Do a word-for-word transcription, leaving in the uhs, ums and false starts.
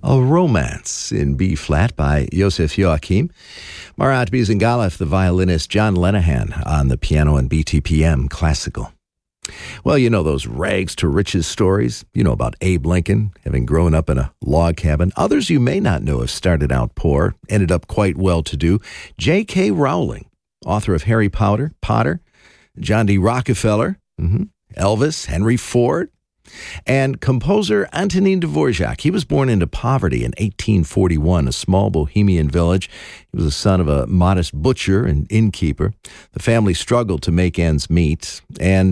A Romance in B-flat by Yosef Joachim. Marat Bizangalef, the violinist, John Lenihan on the piano, and B T P M Classical. Well, you know those rags to riches stories. You know about Abe Lincoln having grown up in a log cabin. Others you may not know have started out poor, ended up quite well-to-do. J K. Rowling, author of Harry Potter, Potter, John D. Rockefeller, mm-hmm, Elvis, Henry Ford, and composer Antonin Dvorak. He was born into poverty in eighteen forty-one, a small Bohemian village. He was the son of a modest butcher and innkeeper. The family struggled to make ends meet, and